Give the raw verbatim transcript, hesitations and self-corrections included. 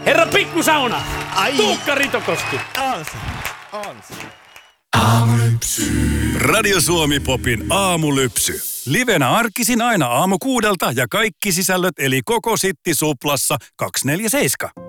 Herra Pikkusauna! Ai. Tuukka Ritokoski! On se, on se. Radio Suomi Popin aamulypsy. Livenä arkisin aina aamu kuudelta ja kaikki sisällöt eli koko Sitti Suplassa kaksikymmentäneljä seitsemän.